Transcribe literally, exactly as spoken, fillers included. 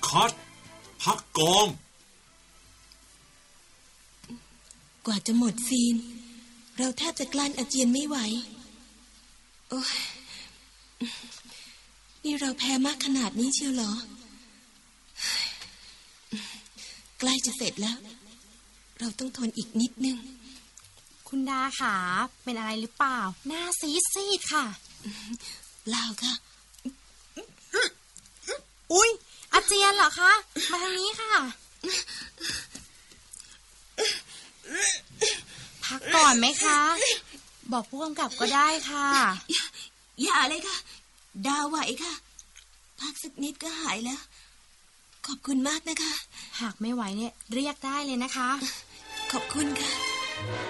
คัดพักกองกว่าจะหมดซีนเราแทบจะกลั้นอาเจียนไม่ไหวโอ้ยนี่เราแพ้มากขนาดนี้เชียวเหรอใกล้จะเสร็จแล้วเราต้องทนอีกนิดนึงคุณดาขาเป็นอะไรหรือเปล่าหน้าซีดซีดค่ะเปล่าค่ะอุ๊ยอาเจียนเหรอคะมาทางนี้ค่ะพักก่อนไหมคะบอกผู้กำกับก็ได้ค่ะอย่าอย่าเลยค่ะดาไหวค่ะพักสักนิดก็หายแล้วขอบคุณมากนะคะหากไม่ไหวเนี่ยเรียกได้เลยนะคะขอบคุณค่ะ